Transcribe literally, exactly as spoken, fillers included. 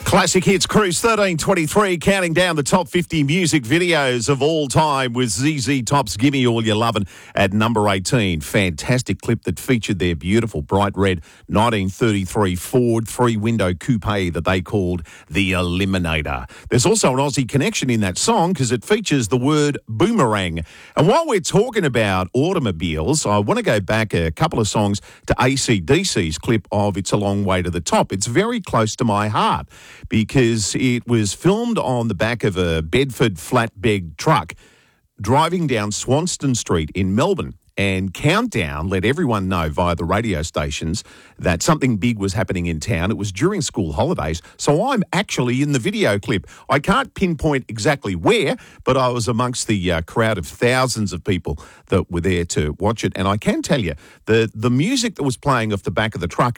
Classic Hits Cruise thirteen twenty-three, counting down the top fifty music videos of all time with Z Z Top's Gimme All You Lovin' at number eighteen. Fantastic clip that featured their beautiful bright red nineteen thirty-three Ford three-window coupe that they called the Eliminator. There's also an Aussie connection in that song because it features the word boomerang. And while we're talking about automobiles, I want to go back a couple of songs to A C D C's clip of It's a Long Way to the Top. It's very close to my heart, because it was filmed on the back of a Bedford flatbed truck driving down Swanston Street in Melbourne. And Countdown let everyone know via the radio stations that something big was happening in town. It was during school holidays, so I'm actually in the video clip. I can't pinpoint exactly where, but I was amongst the uh, crowd of thousands of people that were there to watch it. And I can tell you, the, the music that was playing off the back of the truck